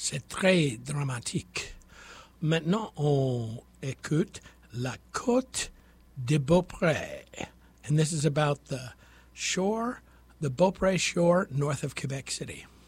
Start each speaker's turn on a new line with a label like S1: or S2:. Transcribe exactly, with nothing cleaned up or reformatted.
S1: C'est très dramatique. Maintenant, on écoute La Côte de Beaupré. And this is about the shore, the Beaupré shore north of Quebec City.